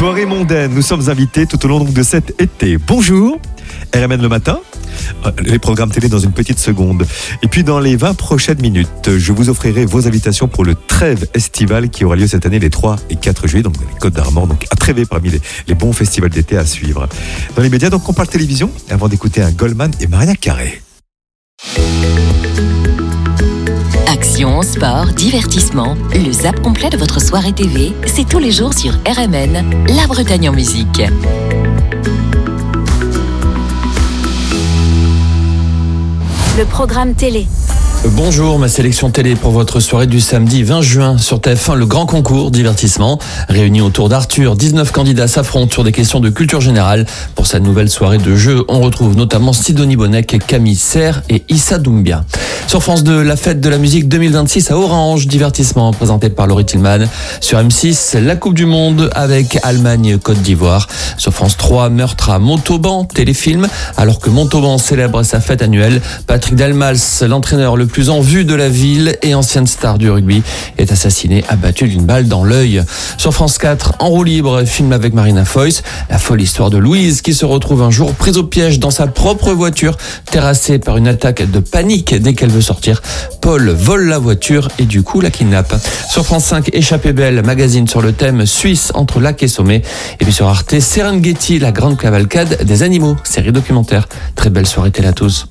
Soirée mondaine, nous sommes invités tout au long de cet été. Bonjour, RMN le matin, les programmes télé dans une petite seconde. Et puis dans les 20 prochaines minutes, je vous offrirai vos invitations pour le Trèves estival qui aura lieu cette année les 3 et 4 juillet, donc dans les Côtes d'Armor, donc à Trèves parmi les bons festivals d'été à suivre. Dans les médias, donc on parle télévision, avant d'écouter un Goldman et Maria Carré. Action, sport, divertissement, le zap complet de votre soirée TV, c'est tous les jours sur RMN, La Bretagne en musique. Le programme télé. Bonjour, ma sélection télé pour votre soirée du samedi 20 juin sur TF1, le grand concours divertissement. Réunis autour d'Arthur, 19 candidats s'affrontent sur des questions de culture générale. Pour sa nouvelle soirée de jeu, on retrouve notamment Sidonie Bonnec, Camille Serre et Issa Doumbia. Sur France 2, la fête de la musique 2026 à Orange, divertissement présenté par Laurie Tillman. Sur M6, la Coupe du Monde avec Allemagne-Côte d'Ivoire. Sur France 3, meurtre à Montauban, téléfilm. Alors que Montauban célèbre sa fête annuelle, Patrick Dalmas, l'entraîneur le plus en vue de la ville et ancienne star du rugby, est assassiné, abattu d'une balle dans l'œil. Sur France 4, En roue libre, film avec Marina Foïs, la folle histoire de Louise qui se retrouve un jour prise au piège dans sa propre voiture, terrassée par une attaque de panique dès qu'elle veut sortir. Paul vole la voiture et du coup la kidnappe. Sur France 5, Échappée belle, magazine sur le thème Suisse entre lac et sommet. Et puis sur Arte, Serengeti, la grande cavalcade des animaux, série documentaire. Très belle soirée télé à tous.